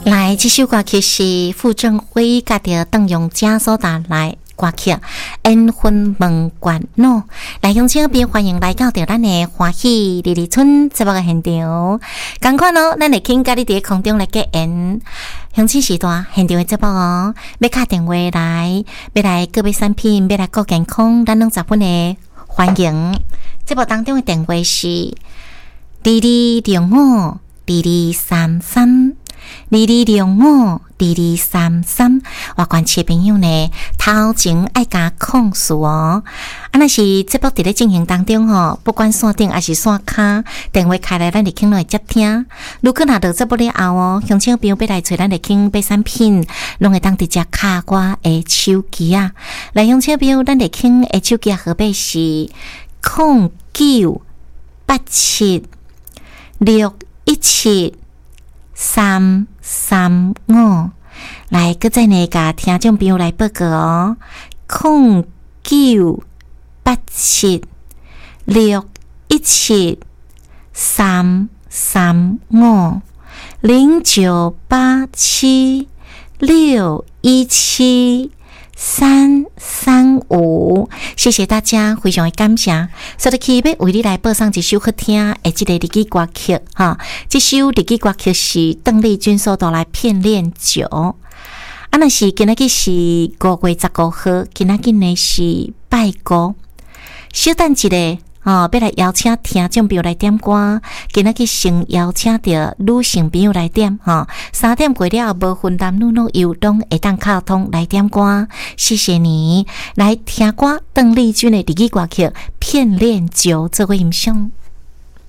来，这首歌曲是傅政辉甲着邓永嘉所带来歌曲《缘分问关路》。来，乡亲朋友欢迎来到着咱的欢喜丽丽村节目的现场。赶快哦，咱来请甲你伫空中来结缘。乡亲时段现场的节目哦，要打电话来，要来个别产品，要来顾健康，咱拢十分的欢迎。节目当中的电话是22052233。22052233，外关切朋友呢，头前爱加控诉哦。若是节目伫咧进行当中吼，不管线顶还是线卡，电话开来，咱就肯来接听。如果若到节目了后哦，乡亲朋友要来找咱就肯买产品，拢会当直接卡我的手机啊。来，乡亲朋友，咱就肯的手机号码是0987617335，来，搁再呢甲听众朋友来报告哦，09876335，0987617335，谢谢大家，非常的感谢。所以要为你来播送一首好听的这个日语歌曲哈，这首日语歌曲是邓丽君所带来《片恋酒》。若是今仔日是5月15号，今仔日呢是拜五，小等一下要来邀请听众朋友来点歌。今仔日先邀请到女性朋友来点3点过了无分男女老幼拢会当卡通来点歌。谢谢你来听歌，邓丽君的日语歌曲《片恋酒》做个欣赏。